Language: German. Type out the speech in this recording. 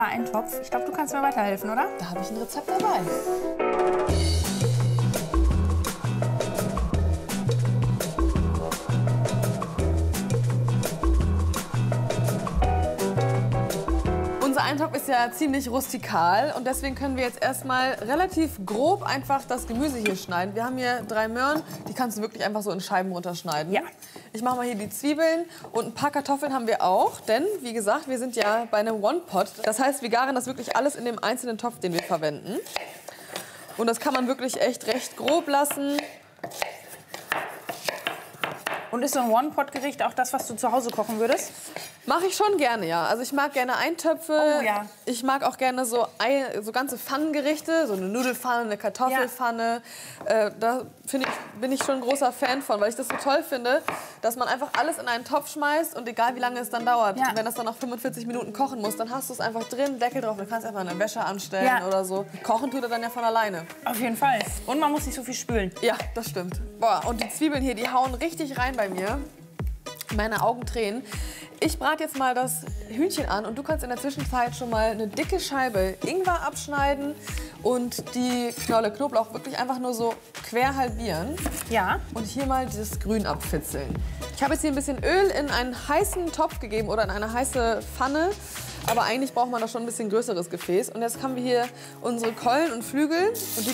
Eintopf. Ich glaube, du kannst mir weiterhelfen, oder? Da habe ich ein Rezept dabei. Unser Eintopf ist ja ziemlich rustikal und deswegen können wir jetzt erstmal relativ grob einfach das Gemüse hier schneiden. Wir haben hier 3 Möhren, die kannst du wirklich einfach so in Scheiben runterschneiden. Ja. Ich mache mal hier die Zwiebeln und ein paar Kartoffeln haben wir auch, denn wie gesagt, wir sind ja bei einem One-Pot. Das heißt, wir garen das wirklich alles in dem einzelnen Topf, den wir verwenden. Und das kann man wirklich echt recht grob lassen. Und ist so ein One-Pot-Gericht auch das, was du zu Hause kochen würdest? Mache ich schon gerne, ja. Also ich mag gerne Eintöpfe. Oh, ja. Ich mag auch gerne so ganze Pfannengerichte, so eine Nudelpfanne, eine Kartoffelpfanne. Da bin ich schon ein großer Fan von, weil ich das so toll finde, dass man einfach alles in einen Topf schmeißt und egal wie lange es dann dauert, Ja. wenn das dann noch 45 Minuten kochen muss, dann hast du es einfach drin, Deckel drauf, du kannst einfach eine Wäsche anstellen oder so. Kochen tut er dann ja von alleine. Auf jeden Fall. Und man muss nicht so viel spülen. Ja, das stimmt. Boah, und die Zwiebeln hier, die hauen richtig rein bei mir. Meine Augen tränen. Ich brate jetzt mal das Hühnchen an und du kannst in der Zwischenzeit schon mal eine dicke Scheibe Ingwer abschneiden und die Knolle Knoblauch wirklich einfach nur so quer halbieren. Ja. Und hier mal dieses Grün abfitzeln. Ich habe jetzt hier ein bisschen Öl in einen heißen Topf gegeben oder in eine heiße Pfanne. Aber eigentlich braucht man da schon ein bisschen größeres Gefäß. Und jetzt haben wir hier unsere Keulen und Flügel. Und die